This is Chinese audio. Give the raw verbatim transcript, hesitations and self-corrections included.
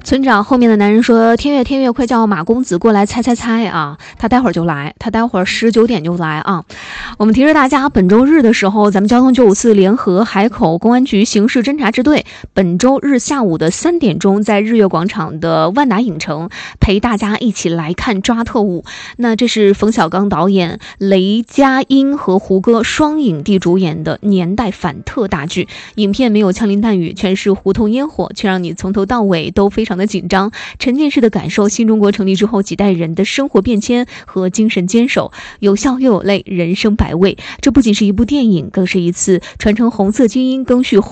村长后面的男人说：“天月，天月，快叫马公子过来猜猜猜啊！他待会儿就来，他待会儿十九点就来啊！”我们提示大家，本周日的时候，咱们交通九五四联合海口公安局刑事侦查支队，本周日下午的三点钟，在日月广场的万达影城，陪大家一起来看抓特务。那这是冯小刚导演、雷佳音和胡歌双影帝主演的年代反特大剧。影片没有枪林弹雨，全是胡同烟火，却让你从头到尾都非常的紧张，沉浸式的感受新中国成立之后几代人的生活变迁和精神坚守，有笑又有泪，人生百味。这不仅是一部电影，更是一次传承红色基因、赓续红